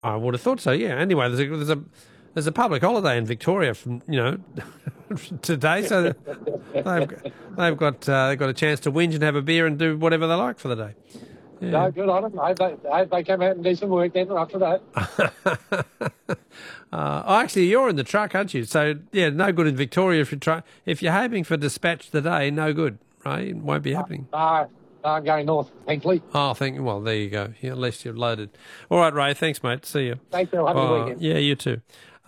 I would have thought so. Yeah. Anyway, there's a public holiday in Victoria from today, so they've got a chance to whinge and have a beer and do whatever they like for the day. Yeah. No, good on them. I hope they come out and do some work then after that. Actually, you're in the truck, aren't you? So yeah, no good in Victoria if you're hoping for dispatch today. No good, right? It won't be happening. I'm going north, thankfully. Oh, well, there you go. Yeah, at least you're loaded. All right, Ray. Thanks, mate. See you. Thanks, Bill. Have a good weekend. Yeah, you too.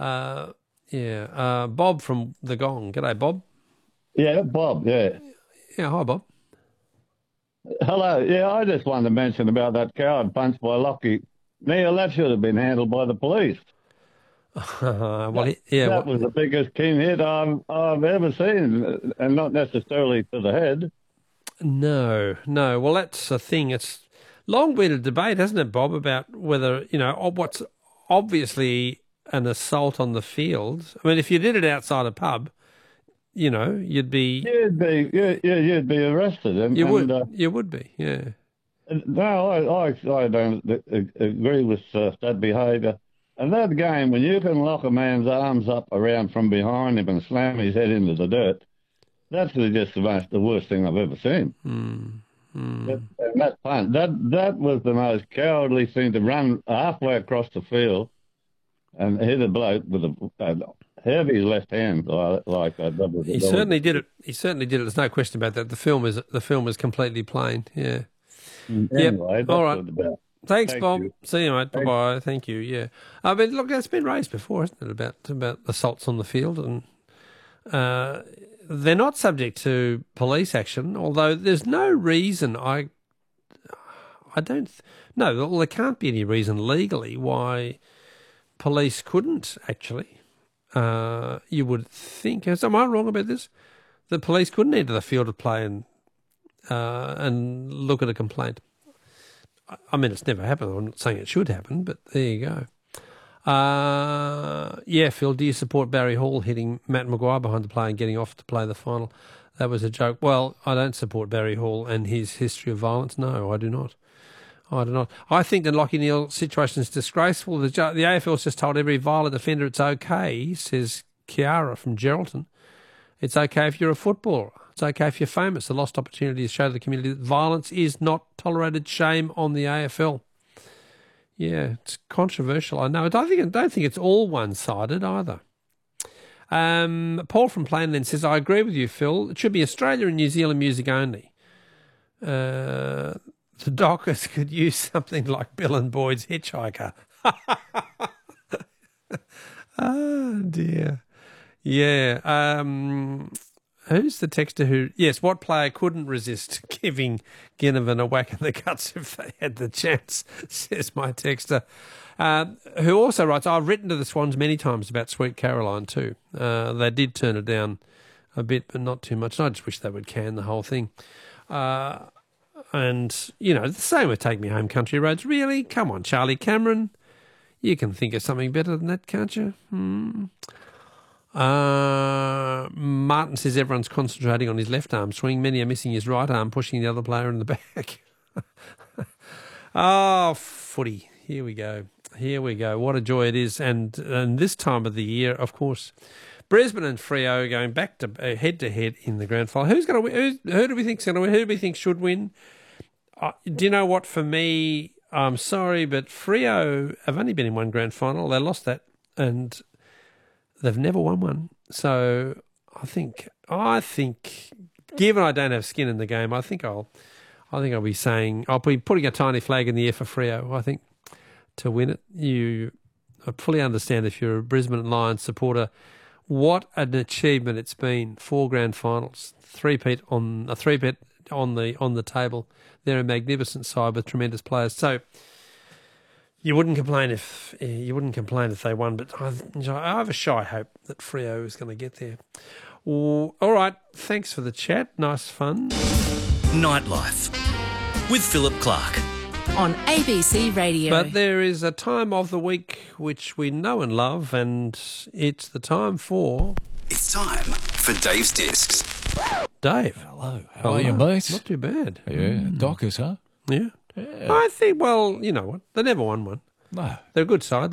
Bob from the Gong. G'day, Bob. Yeah, Bob. Yeah. Yeah. Hi, Bob. Hello. Yeah, I just wanted to mention about that coward punch by Lockie. Neil, that should have been handled by the police. That was the biggest keen hit I've ever seen, and not necessarily to the head. No. Well, that's the thing. It's long been a debate, hasn't it, Bob, about whether, what's obviously an assault on the field. I mean, if you did it outside a pub, you'd be... You'd be arrested. You would be, yeah. No, I don't agree with that behaviour. And that game, when you can lock a man's arms up around from behind him and slam his head into the dirt, that's just the worst thing I've ever seen. And that punt, that was the most cowardly thing, to run halfway across the field and hit a bloke with a heavy left hand like that. He certainly did it. There's no question about that. The film is completely plain. Yeah. Anyway, yep. All right. Thanks, Bob. You. See you, mate. Bye-bye. Thank you. Yeah. I mean, look, that's been raised before, hasn't it, about assaults on the field, and they're not subject to police action, although there's no reason there can't be any reason legally why police couldn't actually. You would think, am I wrong about this? The police couldn't enter the field of play and look at a complaint. I mean, it's never happened. I'm not saying it should happen, but there you go. Phil, do you support Barry Hall hitting Matt Maguire behind the play and getting off to play the final? That was a joke. Well, I don't support Barry Hall and his history of violence. No, I do not. I think the Lockie Neal situation is disgraceful. The AFL's just told every violent offender it's okay, says Kiara from Geraldton. It's okay if you're a footballer. It's okay if you're famous. The lost opportunity to show the community that violence is not tolerated. Shame on the AFL. Yeah, it's controversial. I know. I don't think it's all one-sided either. Paul from Plainland says, I agree with you, Phil. It should be Australia and New Zealand music only. The Dockers could use something like Bill and Boyd's Hitchhiker. Oh, dear. Yeah. Who's the texter who... Yes, what player couldn't resist giving Ginnivan a whack in the guts if they had the chance, says my texter. Who also writes, I've written to the Swans many times about Sweet Caroline too. They did turn it down a bit, but not too much. I just wish they would can the whole thing. And, the same with Take Me Home Country Roads. Really? Come on, Charlie Cameron. You can think of something better than that, can't you? Martin says everyone's concentrating on his left arm swing. Many are missing his right arm, pushing the other player in the back. Oh, footy. Here we go. What a joy it is. And this time of the year, of course, Brisbane and Freo going back to head-to-head in the grand final. Who's going to win? Who do we think's going to win? Who do we think should win? Do you know what? For me, I'm sorry, but Freo have only been in one grand final. They lost that, and they've never won one. So I think, given I don't have skin in the game, I think I'll be saying I'll be putting a tiny flag in the air for Freo. I think to win it. I fully understand if you're a Brisbane Lions supporter, what an achievement it's been. 4 grand finals, three-peat on the table. They're a magnificent side with tremendous players. So you wouldn't complain if they won, but I have a shy hope that Freo is going to get there. All right, thanks for the chat. Nice fun. Nightlife with Philip Clark on ABC Radio. But there is a time of the week which we know and love, and it's the time for... It's time for Dave's Discs. Dave. Hello. How are you, mate? Not too bad. Yeah, Dockers, huh? Yeah. I think, well, you know what? They never won one. No. They're a good side.